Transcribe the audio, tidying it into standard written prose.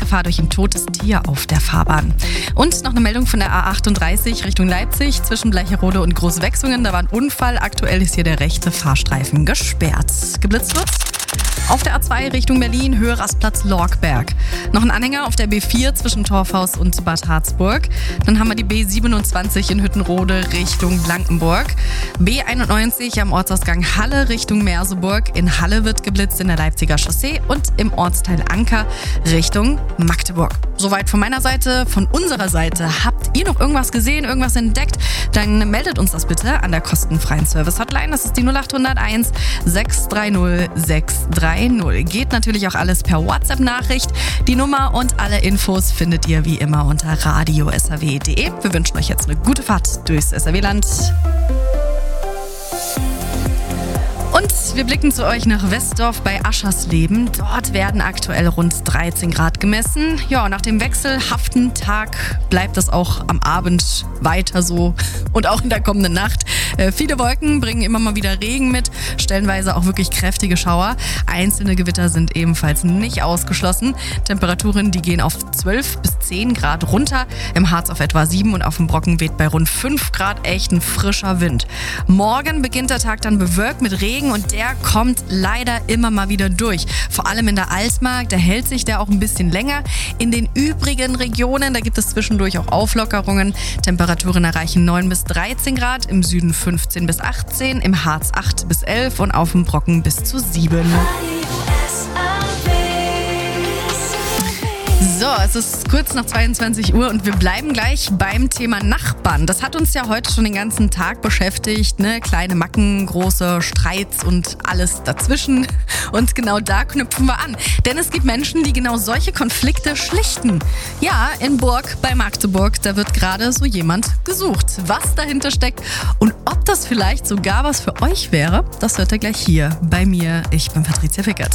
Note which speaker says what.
Speaker 1: Gefahr durch ein totes Tier auf der Fahrbahn. Und noch eine Meldung von der A38 Richtung Leipzig zwischen Bleicherode und Großwechsungen. Da war ein Unfall. Aktuell ist hier der rechte Fahrstreifen gesperrt. Geblitzt wird's. Auf der A2 Richtung Berlin, Höhe Rastplatz Lorkberg. Noch ein Anhänger auf der B4 zwischen Torfhaus und Bad Harzburg. Dann haben wir die B27 in Hüttenrode Richtung Blankenburg. B91 am Ortsausgang Halle Richtung Merseburg. In Halle wird geblitzt in der Leipziger Chaussee und im Ortsteil Anker Richtung Magdeburg. Soweit von meiner Seite, von unserer Seite. Habt ihr noch irgendwas gesehen, irgendwas entdeckt? Dann meldet uns das bitte an der kostenfreien Service-Hotline. Das ist die 0801 630 630. Geht natürlich auch alles per WhatsApp-Nachricht. Die Nummer und alle Infos findet ihr wie immer unter radio.srw.de. Wir wünschen euch jetzt eine gute Fahrt durchs SRW-Land. Und wir blicken zu euch nach Westdorf bei Aschersleben. Dort werden aktuell rund 13 Grad gemessen. Ja, nach dem wechselhaften Tag bleibt es auch am Abend weiter so und auch in der kommenden Nacht. Viele Wolken bringen immer mal wieder Regen mit, stellenweise auch wirklich kräftige Schauer. Einzelne Gewitter sind ebenfalls nicht ausgeschlossen. Temperaturen, die gehen auf 12 bis 10 Grad runter. Im Harz auf etwa 7 und auf dem Brocken weht bei rund 5 Grad echt ein frischer Wind. Morgen beginnt der Tag dann bewölkt mit Regen und der kommt leider immer mal wieder durch. Vor allem in der Altmark, da hält sich der auch ein bisschen länger. In den übrigen Regionen, da gibt es zwischendurch auch Auflockerungen. Temperaturen erreichen 9 bis 13 Grad, im Süden 15 bis 18, im Harz 8 bis 11 und auf dem Brocken bis zu 7. So, es ist kurz nach 22 Uhr und wir bleiben gleich beim Thema Nachbarn. Das hat uns ja heute schon den ganzen Tag beschäftigt, ne? Kleine Macken, große Streits und alles dazwischen. Und genau da knüpfen wir an. Denn es gibt Menschen, die genau solche Konflikte schlichten. Ja, in Burg bei Magdeburg, da wird gerade so jemand gesucht. Was dahinter steckt und ob das vielleicht sogar was für euch wäre, das hört ihr gleich hier bei mir. Ich bin Patricia Fickert.